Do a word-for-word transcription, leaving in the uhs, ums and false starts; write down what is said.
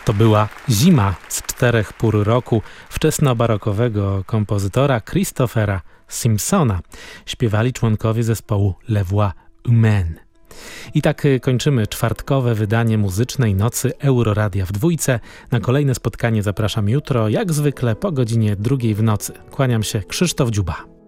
To była Zima z czterech pór roku wczesnobarokowego kompozytora Christophera Simpsona. Śpiewali członkowie zespołu Les Voix Humaines. I tak kończymy czwartkowe wydanie muzycznej nocy Euroradia w dwójce. Na kolejne spotkanie zapraszam jutro, jak zwykle po godzinie drugiej w nocy. Kłaniam się, Krzysztof Dziuba.